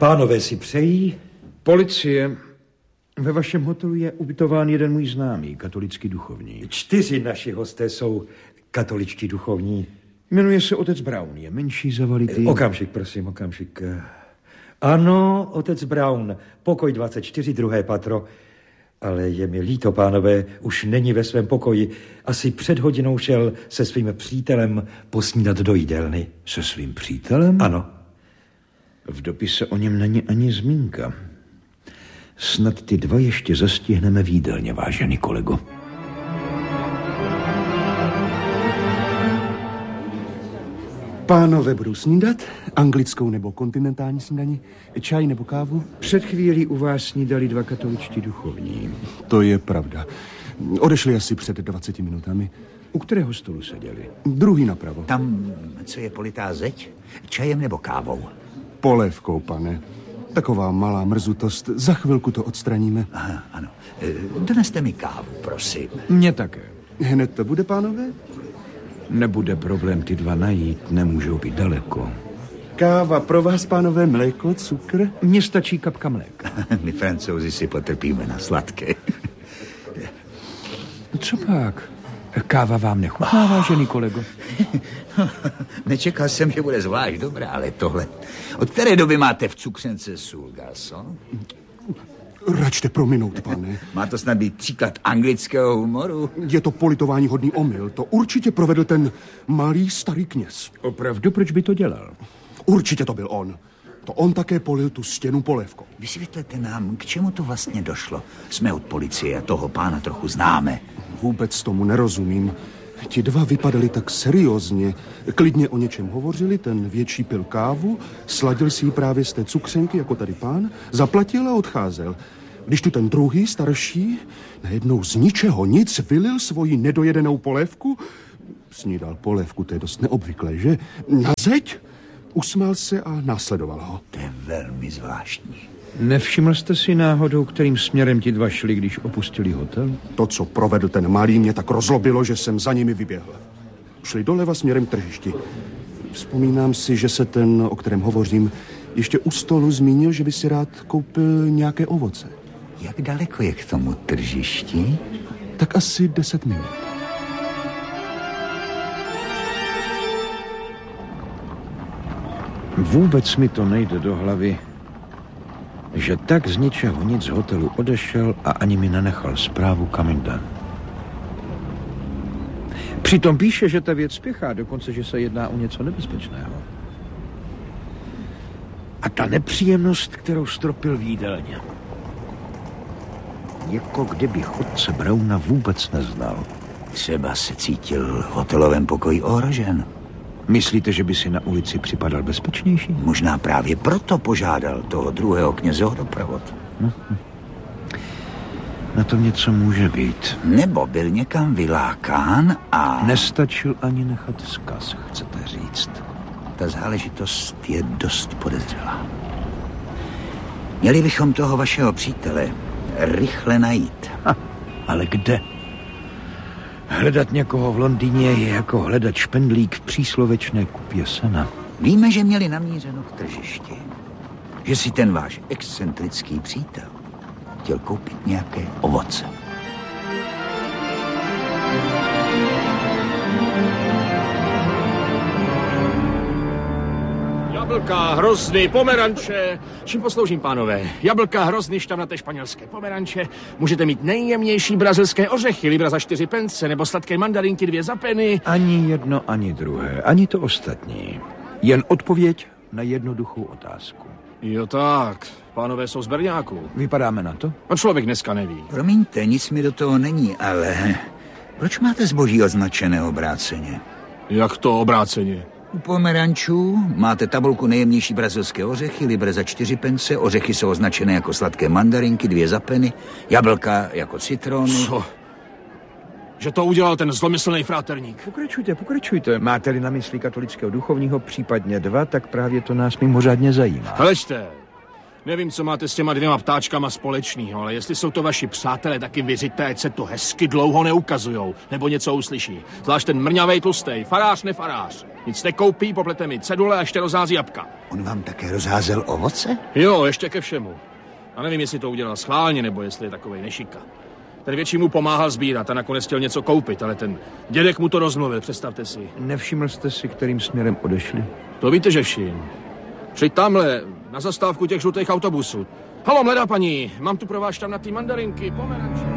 pánové si přejí? Policie. Ve vašem hotelu je ubytován jeden můj známý, katolický duchovní. 4 naši hosté jsou katoličtí duchovní. Jmenuje se otec Brown, je menší, zavalitý. Okamžik, prosím, okamžik. Ano, otec Brown, pokoj 24, 2. patro. Ale je mi líto, pánové, už není ve svém pokoji. Asi před hodinou šel se svým přítelem posnídat do jídelny. Se svým přítelem? Ano. V dopise o něm není ani zmínka. Snad ty 2 ještě zastihneme v jídelně, vážený kolego. Pánové budou snídat? Anglickou nebo kontinentální snídani? Čaj nebo kávu? Před chvílí u vás snídali 2 katoličtí duchovní. To je pravda. Odešli asi před 20 minutami. U kterého stolu seděli? Druhý napravo. Tam, co je politá zeď? Čajem nebo kávou? Polévkou, pane. Taková malá mrzutost. Za chvilku to odstraníme. Aha, ano. Doneste mi kávu, prosím. Mně také. Hned to bude, pánové? Nebude problém ty 2 najít, nemůžou být daleko. Káva pro vás, pánové, mléko, cukr? Mně stačí kapka mléka. My Francouzi si potrpíme na sladké. Co pak? Káva vám nechutná, vážený kolego? Nečekal jsem, že bude zvlášť dobrá, ale tohle. Od které doby máte v cukřence sůl, garçon? Račte prominout, pane. Má to snad být příklad anglického humoru? Je to politování hodný omyl. To určitě provedl ten malý starý kněz. Opravdu, proč by to dělal? Určitě to byl on. To on také polil tu stěnu polévkou. Vysvětlete nám, k čemu to vlastně došlo. Jsme od policie a toho pána trochu známe. Vůbec tomu nerozumím. Ti 2 vypadali tak seriózně. Klidně o něčem hovořili, ten větší pil kávu, sladil si ji právě z té cukřenky, jako tady pán, zaplatil a odcházel. Když tu ten druhý, starší, najednou z ničeho nic vylil svoji nedojedenou polévku, snídal polévku, to je dost neobvyklé, že? Na zeď, usmál se a následoval ho. To je velmi zvláštní. Nevšiml jste si náhodou, kterým směrem ti 2 šli, když opustili hotel? To, co provedl ten malý, mě tak rozlobilo, že jsem za nimi vyběhl. Šli doleva směrem k tržišti. Vzpomínám si, že se ten, o kterém hovořím, ještě u stolu zmínil, že by si rád koupil nějaké ovoce. Jak daleko je k tomu tržišti? Tak asi 10 minut. Vůbec mi to nejde do hlavy, že tak z ničeho nic z hotelu odešel a ani mi nenechal zprávu, kam jde. Přitom píše, že ta věc spěchá, dokonce, že se jedná o něco nebezpečného. A ta nepříjemnost, kterou stropil v jídelně. Jako kdybych otce Browna vůbec neznal. Třeba se cítil v hotelovém pokoji ohrožen. Myslíte, že by si na ulici připadal bezpečnější? Možná právě proto požádal toho druhého kněze o doprovod. Na tom něco může být. Nebo byl někam vylákán a... Nestačil ani nechat vzkaz, chcete říct. Ta záležitost je dost podezřelá. Měli bychom toho vašeho přítele rychle najít. Ale kde? Hledat někoho v Londýně je jako hledat špendlík v příslovečné kupě sena. Víme, že měli namířeno k tržišti. Že si ten váš excentrický přítel chtěl koupit nějaké ovoce. Jablka, hrozny, pomeranče. Čím posloužím, pánové? Jablka, hrozny, šťavnaté španělské pomeranče. Můžete mít nejjemnější brazilské ořechy, libra za 4 pence, nebo sladké mandarinky 2 za penny. Ani jedno, ani druhé, ani to ostatní. Jen odpověď na jednoduchou otázku. Jo tak, pánové jsou z berňáků. Vypadáme na to? A člověk dneska neví. Promiňte, nic mi do toho není, ale... Proč máte zboží označené obráceně? Jak to obráceně? U pomerančů máte tabulku nejjemnější brazilské ořechy, libre za 4 pence, ořechy jsou označené jako sladké mandarinky, 2 za penny, jablka jako citrony. Co? Že to udělal ten zlomyslný fráterník. Pokračujte. Máte-li na mysli katolického duchovního, případně 2, tak právě to nás mimořádně zajímá. Hleďte, Nevím, co máte s těma 2 ptáčkama společného, ale jestli jsou to vaši přátelé, taky vyřiďte, ať se to hezky dlouho neukazujou, nebo něco uslyší. Zvlášť ten mrňavej tlustej, farář nefarář. Nic nekoupí, poplete mi cedule a ještě rozhází jabka. On vám také rozházel ovoce? Jo, ještě ke všemu. A nevím, jestli to udělal schválně, nebo jestli je takovej nešika. Ten větší mu pomáhal sbírat a nakonec chtěl něco koupit, ale ten dědek mu to rozmluvil, představte si. Nevšiml jste si, kterým směrem odešli? To víte, že všim. Šli tamhle, na zastávku těch žlutých autobusů. Halo, mladá paní, mám tu pro vás tam na ty mandarinky, pomeranče.